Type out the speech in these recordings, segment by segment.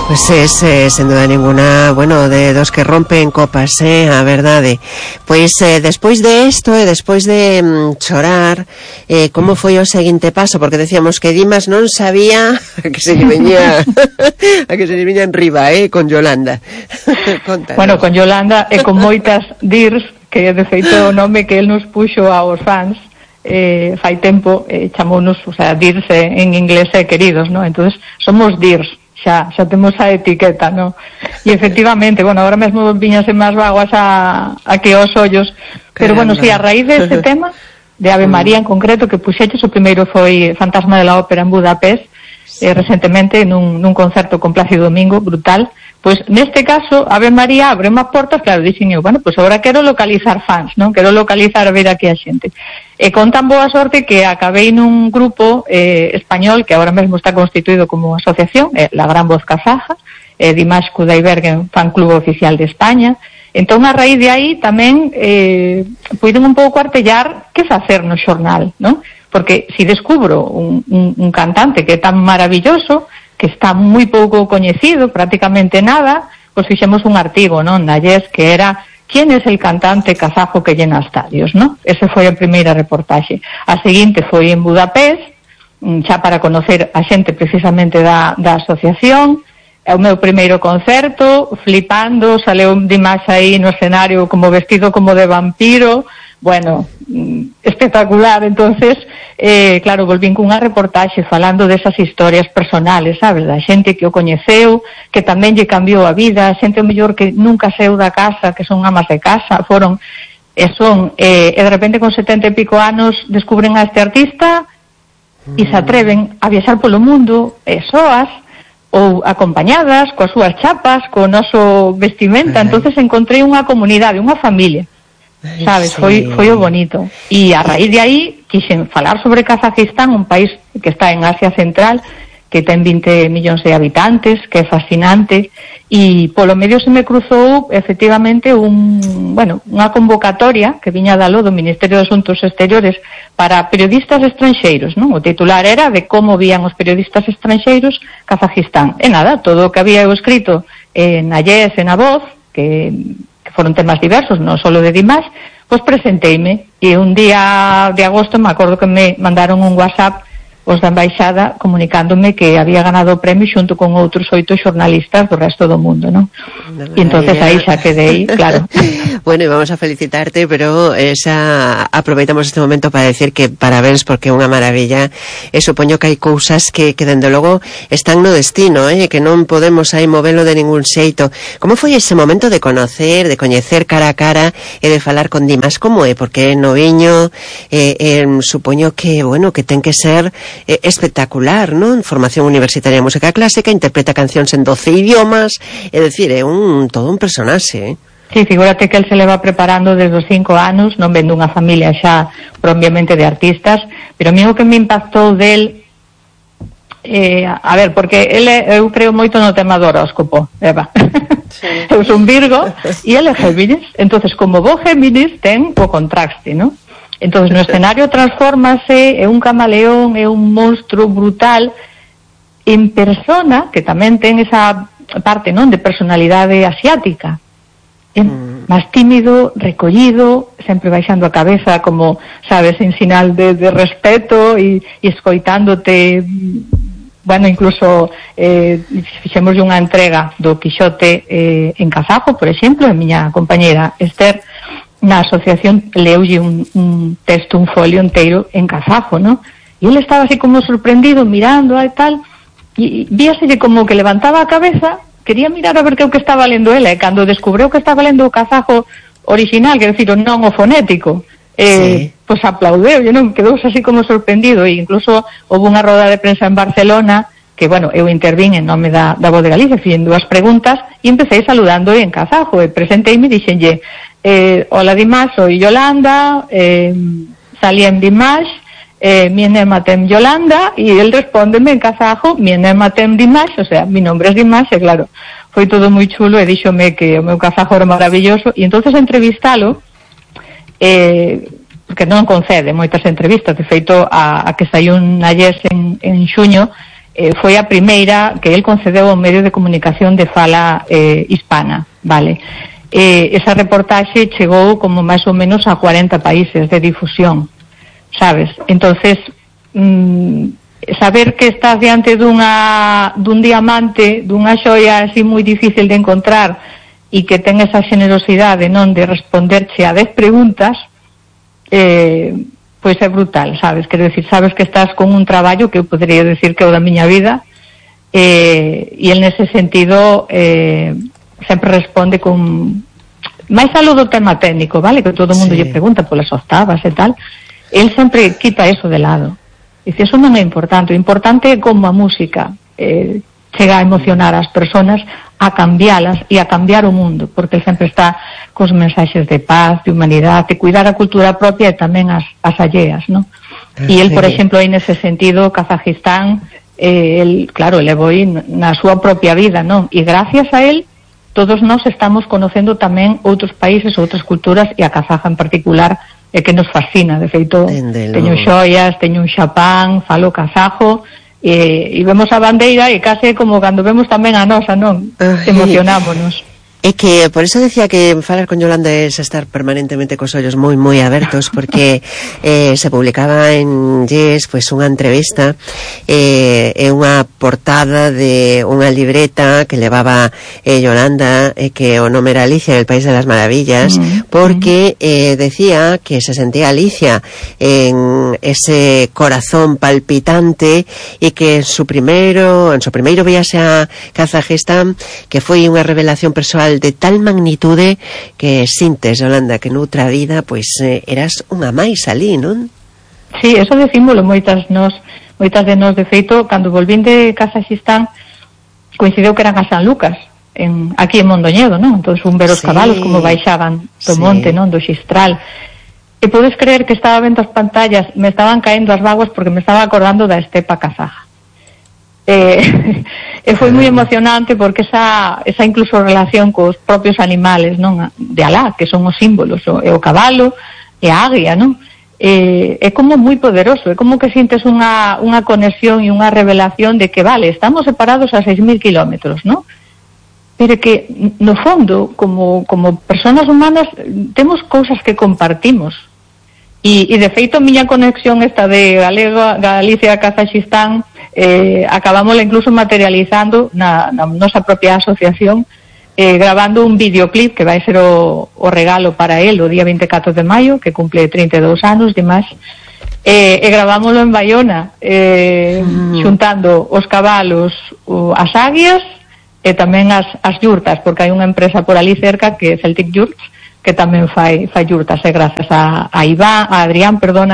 Pues es, sen duda ninguna, bueno, de dos que rompen copas, a verdade. Pois, despois de isto e despois de chorar, como foi o seguinte paso? Porque decíamos que Dimas non sabía a que se lle veñía a que se lle veña en riba, con Yolanda. Contanos. Bueno, con Yolanda e con moitas DIRS, que de feito o nome que el nos puxo aos fans, fai tempo, chamounos, o sea, DIRS en inglés queridos, ¿no? Entonces, somos DIRS. Xa temos a etiqueta, ¿no? E efectivamente, bueno, ahora mesmo viñase máis vaguas aquí aos ollos, pero bueno, sí, a raíz deste tema de Ave María en concreto que puxeches, o primeiro foi Fantasma de la Ópera en Budapest, recentemente nun concerto con Plácido Domingo, brutal. Pois neste caso, Ave María abre unhas portas, claro, dixen eu, bueno, pois agora quero localizar fans, non? Quero localizar a ver aquí a xente. E con tan boa sorte que acabei nun grupo español que agora mesmo está constituído como asociación, La Gran Voz Kazaja, Dimash Kudaibergen, fan club oficial de España. Entón, a raíz de aí tamén puiden un pouco artellar que facer no xornal, non? Porque si descubro un cantante que é tan maravilloso, que está moi pouco coñecido, prácticamente nada, pois fixemos un artigo, non, na Yes, que era ¿quién es el cantante kazajo que llena estadios, non? Ese foi a primeira reportaxe. A seguinte foi en Budapest, xa para conocer a xente precisamente da asociación. É o meu primeiro concerto, flipando, saleu Dimash aí no escenario como vestido como de vampiro, bueno, espectacular. Entonces, claro, volvín cunha reportaxe falando desas historias personales, sabes, da xente que o coñeceu, que tamén lle cambiou a vida, xente o mellor que nunca saiu da casa, que son amas de casa, foron, e de repente con 70 e pico anos descubren a este artista e se atreven a viaxar polo mundo, soas, ou acompañadas, coas súas chapas, co noso vestimenta. Entonces encontrei unha comunidade, unha familia, sabes, sí. Foi o bonito. E a raíz de aí quixen falar sobre Kazajistán, un país que está en Asia Central, que ten 20 millóns de habitantes, que é fascinante, e polo medio se me cruzou efectivamente unha convocatoria que viña dalo do Ministerio de Asuntos Exteriores para periodistas estranxeiros, non? O titular era de como vían os periodistas estranxeiros Kazajistán. E nada, todo o que había eu escrito na Yes e na Voz, que foron temas diversos, non só de Dimash, pois presenteime, e un día de agosto me acordo que me mandaron un WhatsApp os da embaixada comunicándome que había ganado o premio xunto con outros 8 xornalistas do resto do mundo, non? E entonces aí xa quedei, claro. Bueno, e vamos a felicitarte, pero aproveitamos este momento para decir que parabéns, porque é unha maravilla, e supoño que hai cousas que dende logo están no destino, que non podemos aí movelo de ningún xeito. Como foi ese momento de coñecer cara a cara e de falar con Dimash? Como é? Porque é noviño, supoño que, bueno, que ten que ser espectacular, non? Formación universitaria en música clásica, interpreta cancións en 12 idiomas, é dicir, é todo un personaxe, Sí, figúrate que el se leva preparando desde os 5 anos, non vendo unha familia xa propiamente de artistas, pero a mí o que me impactou del, a ver, porque eu creo moito no tema do horóscopo, Eva. Sí. Eu son Virgo e ele é Géminis, entonces como bo Géminis ten o contraste, non? Entonces no escenario transfórmase, é un camaleón, é un monstro brutal en persona, que tamén ten esa parte, non, de personalidade asiática. É máis tímido, recollido, sempre baixando a cabeza como, sabes, en sinal de respeto e escoitándote. Bueno, incluso fixemos unha entrega do Quixote en kazajo, por exemplo, a miña compañera Esther na asociación leulle un texto, un folio inteiro en kazajo, ¿no? E ele estaba así como sorprendido, mirando e tal, e víaselle como que levantaba a cabeza, quería mirar a ver que o que estaba lendo ele, e cando descubreu que estaba lendo o kazajo original, quer decir, non o fonético, sí. Pois aplaudeu, non? Quedou así como sorprendido, e incluso houve unha roda de prensa en Barcelona, que, bueno, eu intervín en nome da Voz de Galicia, fixen 2 preguntas, e empecé saludando en kazajo, e presenteime e dixenlle, hola Dimash, soy Yolanda, salí en Dimash, mi nema tem Yolanda, y él respóndeme en kazajo, mi nema tem Dimash, o sea, mi nombre es Dimash, e claro, foi todo moi chulo, e díxome que o meu kazajo era maravilloso, e entonces entrevistalo, porque non concede moitas entrevistas, de feito a que saiu na Yes en xuño, foi a primeira que el concedeu ao medio de comunicación de fala hispana, vale? Esa reportaxe chegou como máis ou menos a 40 países de difusión, sabes? Entonces, saber que estás diante dun diamante, dunha xoia así moi difícil de encontrar e que ten esa generosidade, non, de responderche a 10 preguntas, pois é brutal, sabes? Quero decir, sabes que estás con un traballo que eu podería decir que é o da miña vida, e el nese sentido sempre responde con máis algo do tema técnico, vale? Que todo o mundo lle pregunta polas octavas e tal, el sempre quita eso de lado. Dice, eso non é importante. O importante é como a música chega a emocionar as persoas, a cambialas e a cambiar o mundo, porque el sempre está cos mensaxes de paz, de humanidade, de cuidar a cultura propia e tamén as alleas, non? E el, por exemplo, aí nese sentido, Kazajistán, claro, levou na súa propia vida, non? E gracias a él, todos nós estamos conocendo tamén outros países, outras culturas, e a kazaja en particular é que nos fascina. De feito, teño xoias, teño un xapán, falo kazajo, e vemos a bandeira e case como cando vemos tamén a nosa, non? Emocionámonos. É que, por eso decía que falar con Yolanda es estar permanentemente cos ollos moi abertos, porque se publicaba en Yes, pues, unha entrevista e unha portada de unha libreta que levaba Yolanda, que o nome era Alicia en el País de las Maravillas, porque decía que se sentía Alicia en ese corazón palpitante e que en su primeiro viaxe a Kazajistán, que foi unha revelación persoal de tal magnitude que sintes, Yolanda, que noutra vida pois eras unha máis ali, non? Sí, eso decímolo moitas de nós. De feito, cando volvín de Kazajistán, coincideu que eran a San Lucas, aquí en Mondoñedo, non? Entón, un ver os cabalos como baixaban do monte, non? Do Xistral. E podes creer que estaba vendo as pantallas, me estaban caendo as vaguas porque me estaba acordando da estepa kazaja. E foi moi emocionante porque esa incluso relación cos propios animales, non, de Alá, que son os símbolos, o cabalo e a águia, non? É como moi poderoso, é como que sintes unha conexión e unha revelación de que, vale, estamos separados a 6.000 kilómetros, non? Pero que, no fondo, como personas humanas, temos cousas que compartimos. E de feito, a miña conexión esta de Galicia a Kazajistán, acabámosla incluso materializando na nosa propia asociación, grabando un videoclip que vai ser o regalo para él o día 24 de maio, que cumple 32 anos de máis, e gravámoslo en Baiona, xuntando os cabalos, as águias e tamén as yurtas, porque hai unha empresa por ali cerca que é Celtic Yurts, que tamén fai yurtas, e grazas a Adrián,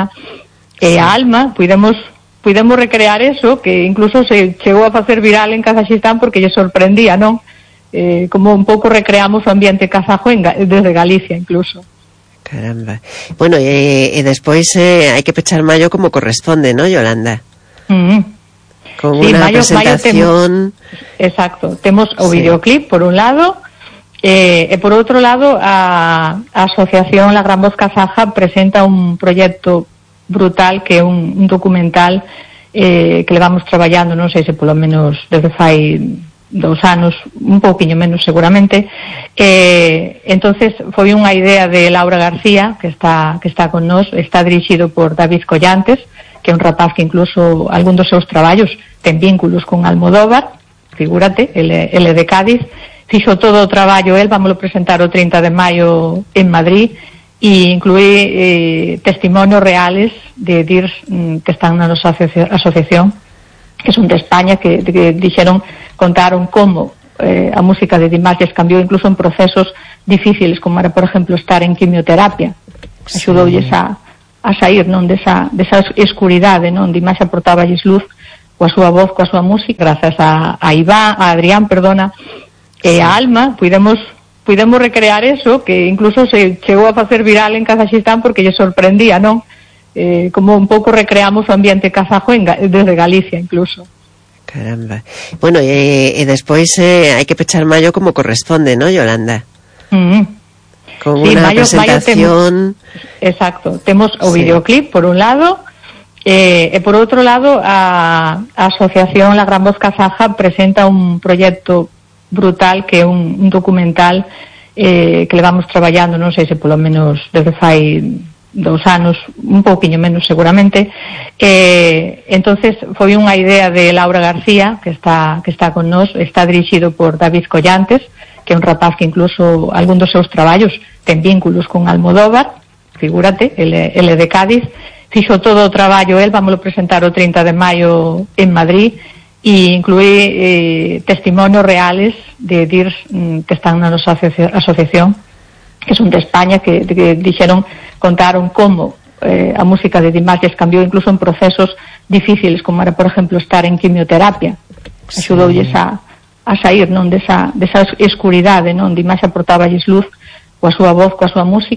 e a Alma, pudemos recrear eso, que incluso se chegou a facer viral en Kazajistán porque lle sorprendía, non? Como un pouco recreamos o ambiente kazajo desde Galicia, incluso. Caramba. Bueno, e despois hai que pechar maio como corresponde, ¿no, Yolanda? Con unha presentación... Exacto. Temos o videoclip, por un lado, e por outro lado a asociación La Gran Voz Kazaja presenta un proxecto brutal que é un documental que levamos traballando, non sei se polo menos desde fai 2 anos, un pouquiño menos seguramente. Entonces foi unha idea de Laura García, que está con nós, está dirixido por David Collantes, que é un rapaz que incluso algún dos seus traballos ten vínculos con Almodóvar, figúrate, ele de Cádiz. Fixo todo o traballo el, vámoslo presentar o 30 de maio en Madrid, e incluí testimonios reales de DIRS que están na nosa asociación, que son de España, que contaron como a música de Dimas les cambiou incluso en procesos difíciles, como era, por exemplo, estar en quimioterapia. Axudoulles a sair, non, desa escuridade, non? Dimas aportaballes luz coa súa voz, coa súa música, grazas a Adrián, e a Alma, pudemos recrear eso, que incluso se chegou a facer viral en Kazajistán porque lle sorprendía, non? Como un pouco recreamos o ambiente kazajo desde Galicia, incluso. Caramba. Bueno, e despois hai que pechar maio como corresponde, ¿no, Yolanda? Con unha presentación... Exacto. Temos o videoclip, por un lado, E por outro lado, a asociación La Gran Voz Kazaja presenta un proxecto brutal que é un documental que levamos traballando, non sei se polo menos desde fai 2 anos, un pouquiño menos seguramente. Entonces foi unha idea de Laura García, que está con nós, está dirixido por David Collantes, que é un rapaz que incluso algún dos seus traballos ten vínculos con Almodóvar, figúrate, ele de Cádiz, fixo todo o traballo, vámoslo presentar o 30 de maio en Madrid, e incluí testimonios reales de DIRS que están na nosa asociación, que son de España, que contaron como a música de Dimas les cambiou incluso en procesos difíciles, como era, por exemplo, estar en quimioterapia. Axudoulles a sair, non, desa escuridade, non? Dimas aportaballes luz coa súa voz, coa súa música.